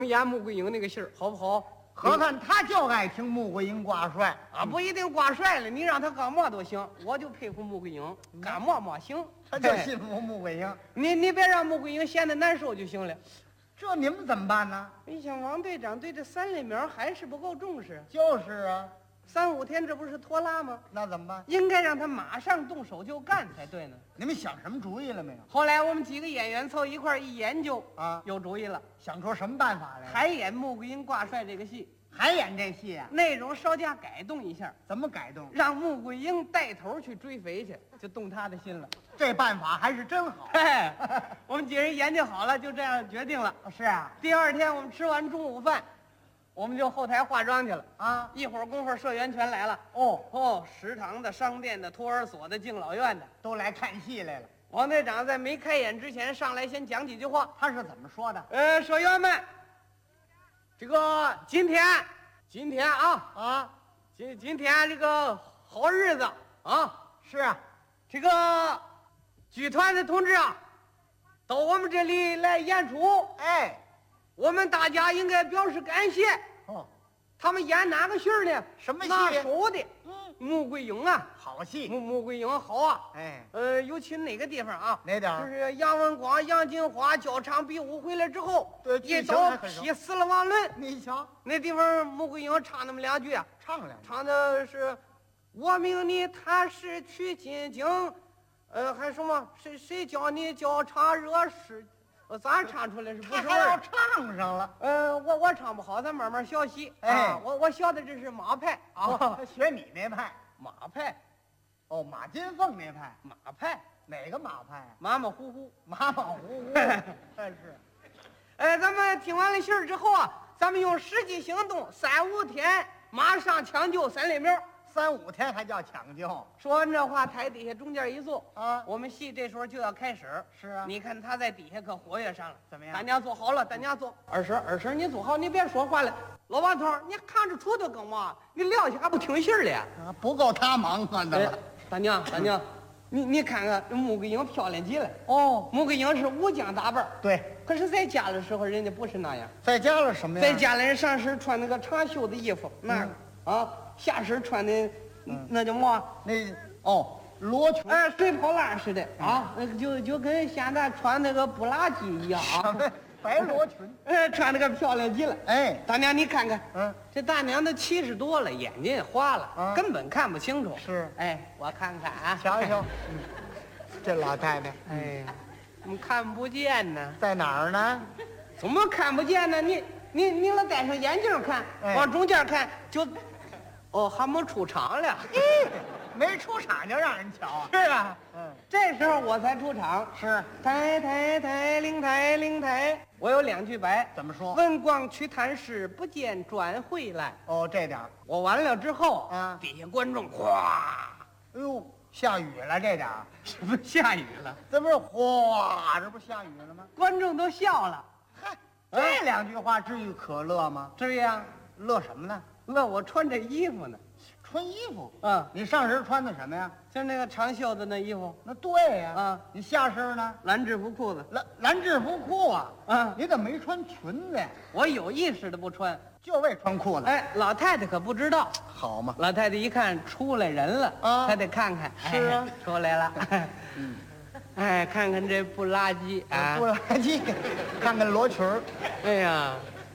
演穆桂英那个戏儿，好不好？ 合看他就爱听穆桂英挂帅啊，不一定挂帅了，你让他干嘛都行，我就佩服穆桂英，干嘛行。 他就信服穆桂英。 你别让穆桂英闲得难受就行了。 这你们怎么办呢？ 你想王队长对这三类苗还是不够重视。 就是啊 ，3、5天这不是拖拉吗？ 那怎么办？ 应该让他马上动手就干才对呢。 你们想什么主意了没有？ 后来我们几个演员凑一块一研究啊， 有主意了， 想出什么办法来？ 还演穆桂英挂帅这个戏， 还演这戏啊？ 内容稍加改动一下。 怎么改动？ 让穆桂英带头去追肥去，就动他的心了。 这办法还是真好。 嘿，我们几人研究好了，就这样决定了。 是啊， 第2天我们吃完中午饭，我们就后台化妆去了啊。 一会儿功夫，社员全来了。食堂的、商店的、托儿所的、敬老院的都来看戏来了。 王队长在没开演之前上来先讲几句话。 他是怎么说的？ 社员们，这个今天啊，今天这个好日子啊， 是啊， 这个剧团的同志啊，到我们这里来演出， 哎， 我们大家应该表示感谢。他们演哪个戏呢？ 什么戏？ 拿手的。穆桂英啊， 好戏。 穆桂英好啊。 哎， 尤其哪个地方啊？ 哪点？ 就是杨文广、杨金花交场比武回来之后， 对， 一刀劈死了王伦。 你瞧， 那地方穆桂英唱那么2句啊，唱的是我命你踏实去进京，还什么谁教你交场惹事？咱唱出来是不是味儿？ 还要唱上了。 我唱不好，咱慢慢学习。 哎， 我学的这是马派啊， 学你那派。 马派， 马金凤那派。 马派哪个马派啊？ 马马虎虎， 马马虎虎。是。 咱们听完了信儿之后啊，咱们用实际行动，3、5天马上抢救3类苗。 3、5天还叫抢救？ 说完这话，台底下中间一坐啊， 我们戏这时候就要开始。 是啊， 你看他在底下可活跃上了。 怎么样？ 大家坐好了，大家坐。二婶，你坐好，你别说话了。老王头，你看着杵头干嘛？你撂下还不听信儿了？ 不够他忙啊！ 大娘，你看看穆桂英漂亮极了。穆桂英是武将打扮。 对。 可是在家的时候，人家不是那样。 在家了什么呀？ 在家里人上身穿那个长袖的衣服，下身穿的那叫嘛？ 罗裙， 水泡烂似的啊，就跟现在穿那个布拉吉一样啊， 白罗裙， 穿那个漂亮极了。大娘你看看，这大娘都70多了，眼睛也花了，根本看不清楚。 是， 我看看啊， 瞧瞧，这老太太， 怎么看不见呢？ 在哪儿呢？ 怎么看不见呢？你老戴上眼镜看，往中间看就。还没出场了， 没出场就让人瞧啊！ 是啊，这时候我才出场。 是， 抬灵台，我有2句白， 怎么说？ 文广去探视，不见转回来。 这点我完了之后啊， 底下观众哗， 哎呦，下雨了这点儿， 是不是下雨了？ 这不是哗，这不是下雨了吗？ 观众都笑了。 嗨，这2句话至于可乐吗？ 至于啊， 乐什么呢？ 乐我穿这衣服呢， 穿衣服。 你上身穿的什么呀？ 就那个长袖子那衣服。 那对呀。你下身呢？ 蓝制服裤子。 蓝制服裤啊。你怎么没穿裙子呀？ 我有意识的不穿， 就为穿裤子。 老太太可不知道。 好嘛。 老太太一看出来人了她得看看。 是啊， 出来了。看看这不拉几啊， 不拉几，看看罗裙儿。 哎呀。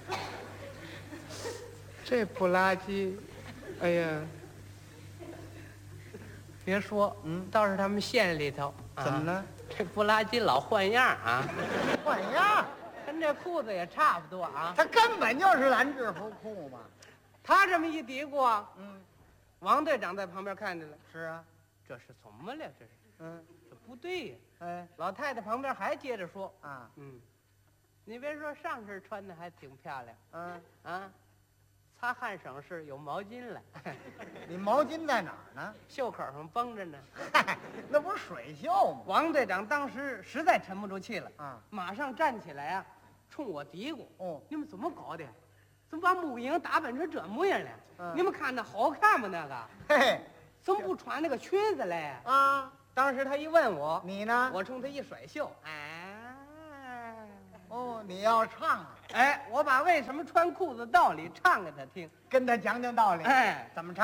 这不拉几，哎呀，别说，倒是他们县里头， 怎么了？ 这不拉几老换样啊， 换样， 跟这裤子也差不多啊。 他根本就是蓝制服裤嘛。 他这么一嘀咕啊，王队长在旁边看见了。 是啊， 这是怎么了？这是，这不对呀。老太太旁边还接着说啊， 你别说上身穿的还挺漂亮，擦汗省事有毛巾了。 你毛巾在哪儿呢？ 袖口上绷着呢。 嗨，那不是水袖吗？ 王队长当时实在沉不住气了马上站起来冲我嘀咕：“你们怎么搞的？怎么把穆桂英打扮成这模样了？你们看那好看吗？那个， 嘿， 怎么不穿那个裙子来啊？” 当时他一问我， 你呢？ 我冲他一甩袖， 哦，你要唱啊， 哎，我把为什么穿裤子道理唱给他听。 跟他讲讲道理。 哎， 怎么唱？